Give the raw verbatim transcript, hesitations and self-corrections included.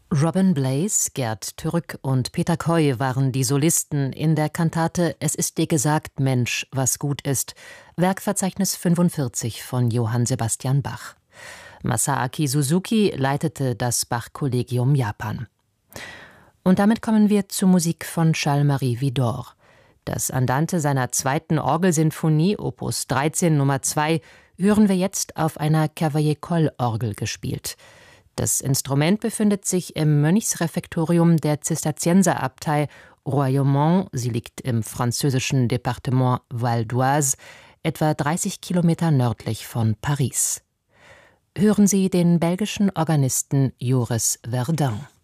Robin Blaze, Gerd Türk und Peter Coy waren die Solisten in der Kantate »Es ist dir gesagt, Mensch, was gut ist«, Werkverzeichnis fünfundvierzig von Johann Sebastian Bach. Masaaki Suzuki leitete das Bach-Kollegium Japan. Und damit kommen wir zur Musik von Charles-Marie Widor. Das Andante seiner zweiten Orgelsinfonie, Opus dreizehn Nummer zwei, hören wir jetzt auf einer Cavaillé-Coll-Orgel gespielt. Das Instrument befindet sich im Mönchsrefektorium der Zisterzienserabtei Royaumont. Sie liegt im französischen Departement Val d'Oise, etwa dreißig Kilometer nördlich von Paris. Hören Sie den belgischen Organisten Joris Verdun.